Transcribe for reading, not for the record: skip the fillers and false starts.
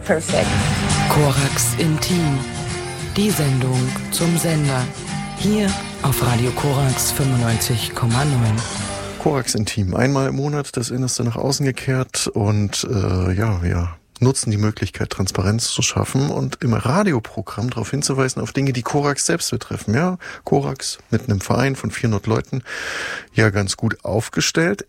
perfect. Korax Intim. Die Sendung zum Sender. Hier auf Radio Korax 95,9. Korax Intim. Einmal im Monat das Innerste nach außen gekehrt und wir nutzen die Möglichkeit, Transparenz zu schaffen und im Radioprogramm darauf hinzuweisen, auf Dinge, die Korax selbst betreffen. Ja, Korax mit einem Verein von 400 Leuten, ja ganz gut aufgestellt.